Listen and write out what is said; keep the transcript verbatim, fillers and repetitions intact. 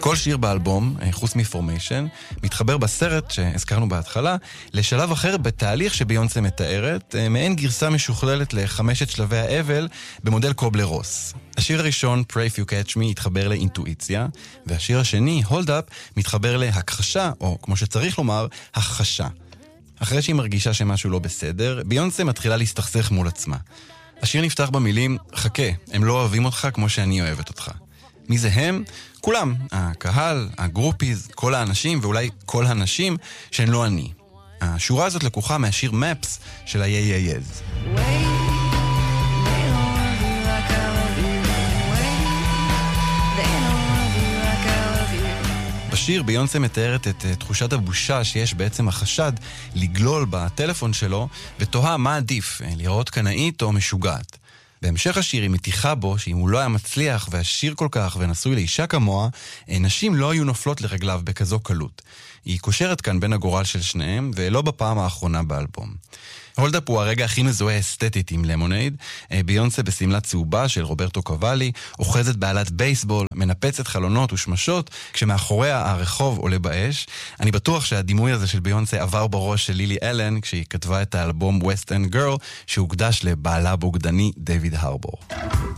כל שיר באלבום, חוץ מפורמיישן, מתחבר בסרט שהזכרנו בהתחלה, לשלב אחר בתהליך שביונסה מתארת, מעין גרסה משוכללת לחמשת שלבי האבל במודל קובלר רוס. השיר הראשון, Pray If You Catch Me, התחבר לאינטואיציה, והשיר השני, Hold Up, מתחבר להכחשה, או כמו שצריך לומר, הכחשה. אחרי שהיא מרגישה שמשהו לא בסדר, ביונסה מתחילה להסתכסך מול עצמה. השיר נפתח במילים, חכה, הם לא אוהבים אותך כמו שאני אוהבת אותך. מי זה הם? כולם. הקהל, הגרופיז, כל האנשים ואולי כל הנשים שהן לא אני. השורה הזאת לקוחה מהשיר Maps של ה-Yeah Yeah Yeahs. בשיר ביונסה מתארת את תחושת הבושה שיש בעצם החשד לגלול בטלפון שלו, ותוהה מה עדיף, לראות קנאית או משוגעת. בהמשך השיר היא מתיחה בו שאם הוא לא היה מצליח והשיר כל כך ונשוי לאישה כמוה, נשים לא היו נופלות לרגליו בכזו קלות. היא קושרת כאן בין הגורל של שניהם, ולא בפעם האחרונה באלבום. הולדאפ הוא הרגע הכי מזוהה אסתטית עם למונייד. ביונסה בסמלת צהובה של רוברטו קוואלי, אוחזת בעלת בייסבול, מנפצת חלונות ושמשות, כשמאחוריה הרחוב עולה באש. אני בטוח שהדימוי הזה של ביונסה עבר בראש של לילי אלן, כשהיא כתבה את האלבום West End Girl, שהוקדש לבעלה בוגדני דיוויד הרבור.